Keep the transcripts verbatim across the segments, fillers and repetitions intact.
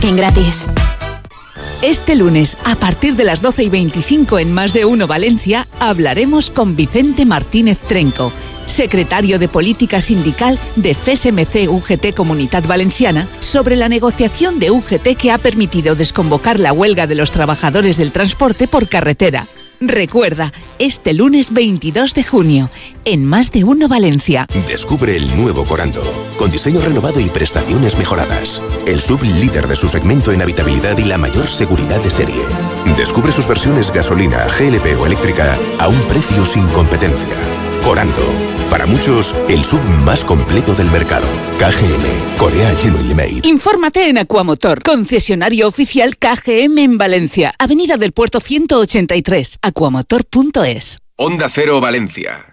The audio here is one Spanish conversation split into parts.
parking gratis. Este lunes, a partir de las doce y veinticinco en Más de Uno Valencia, hablaremos con Vicente Martínez Trenco, secretario de Política Sindical de F E S M C U G T Comunitat Valenciana, sobre la negociación de U G T que ha permitido desconvocar la huelga de los trabajadores del transporte por carretera. Recuerda, este lunes veintidós de junio, en Más de Uno Valencia. Descubre el nuevo Corando, con diseño renovado y prestaciones mejoradas. El sub líder de su segmento en habitabilidad y la mayor seguridad de serie. Descubre sus versiones gasolina, G L P o eléctrica a un precio sin competencia. Corando, para muchos, el sub más completo del mercado. K G M, Korea Genuinely Made. Infórmate en Aquamotor, concesionario oficial K G M en Valencia, Avenida del Puerto ciento ochenta y tres, aquamotor punto es. Onda Cero Valencia.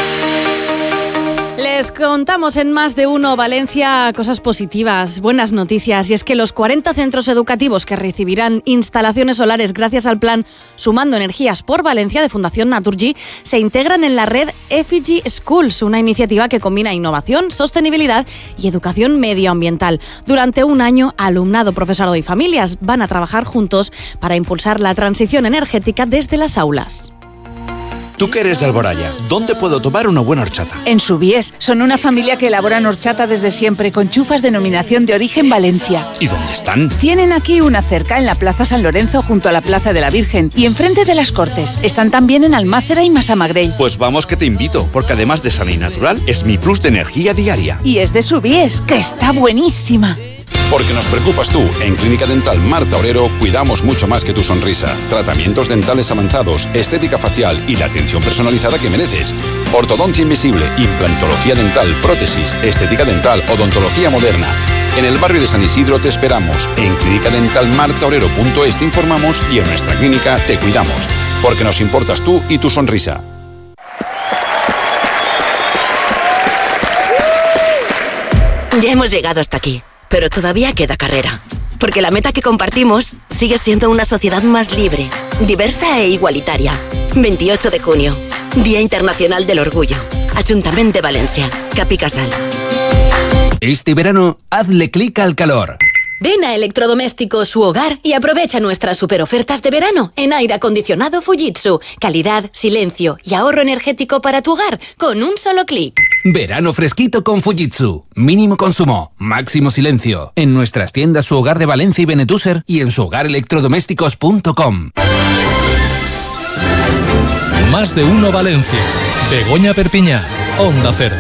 Les contamos en Más de Uno Valencia cosas positivas, buenas noticias, y es que los cuarenta centros educativos que recibirán instalaciones solares gracias al plan Sumando Energías por Valencia de Fundación Naturgy se integran en la red Effigy Schools, una iniciativa que combina innovación, sostenibilidad y educación medioambiental. Durante un año, alumnado, profesorado y familias van a trabajar juntos para impulsar la transición energética desde las aulas. Tú que eres de Alboraya, ¿dónde puedo tomar una buena horchata? En Subiés, son una familia que elaboran horchata desde siempre, con chufas denominación de origen Valencia. ¿Y dónde están? Tienen aquí una cerca en la Plaza San Lorenzo junto a la Plaza de la Virgen y enfrente de las Cortes. Están también en Almácera y Massamagrell. Pues vamos que te invito, porque además de sana y natural, es mi plus de energía diaria. Y es de Subiés, que está buenísima. Porque nos preocupas tú. En Clínica Dental Marta Orero cuidamos mucho más que tu sonrisa. Tratamientos dentales avanzados, estética facial y la atención personalizada que mereces. Ortodoncia invisible, implantología dental, prótesis, estética dental, odontología moderna. En el barrio de San Isidro te esperamos. En clínica dental marta orero punto es te informamos y en nuestra clínica te cuidamos. Porque nos importas tú y tu sonrisa. Ya hemos llegado hasta aquí. Pero todavía queda carrera, porque la meta que compartimos sigue siendo una sociedad más libre, diversa e igualitaria. veintiocho de junio, Día Internacional del Orgullo. Ayuntamiento de Valencia, Capicasal. Este verano, hazle clic al calor. Ven a Electrodomésticos Su Hogar y aprovecha nuestras superofertas de verano en aire acondicionado Fujitsu. Calidad, silencio y ahorro energético para tu hogar con un solo clic. Verano fresquito con Fujitsu. Mínimo consumo, máximo silencio. En nuestras tiendas Su Hogar de Valencia y Benetúser y en su hogar electrodomésticos punto com. Más de Uno Valencia. Begoña Perpiñá, Onda Cero.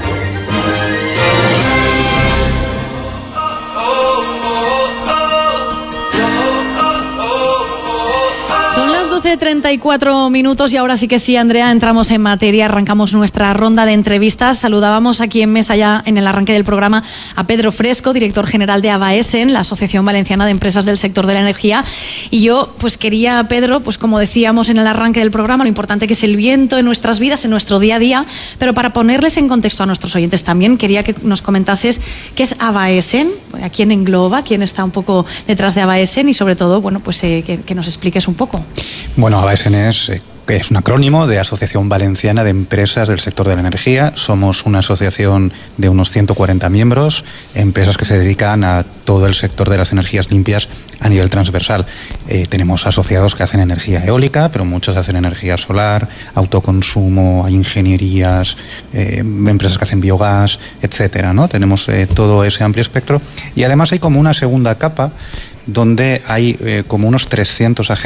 treinta y cuatro minutos y ahora sí que sí, Andrea, entramos en materia, arrancamos nuestra ronda de entrevistas. Saludábamos aquí en mesa ya en el arranque del programa a Pedro Fresco, director general de AVAESEN, la Asociación Valenciana de Empresas del Sector de la Energía. Y yo pues quería, Pedro, pues como decíamos en el arranque del programa, lo importante que es el viento en nuestras vidas, en nuestro día a día, pero para ponerles en contexto a nuestros oyentes también, quería que nos comentases qué es AVAESEN, a quién engloba, quién está un poco detrás de AVAESEN y sobre todo, bueno, pues eh, que, que nos expliques un poco. Bueno, AVAESEN es, es un acrónimo de Asociación Valenciana de Empresas del Sector de la Energía. Somos una asociación de unos ciento cuarenta miembros, empresas que se dedican a todo el sector de las energías limpias a nivel transversal. Eh, tenemos asociados que hacen energía eólica, pero muchos hacen energía solar, autoconsumo, hay ingenierías, eh, empresas que hacen biogás, etcétera, ¿no? Tenemos eh, todo ese amplio espectro y además hay como una segunda capa donde hay eh, como unos trescientos agentes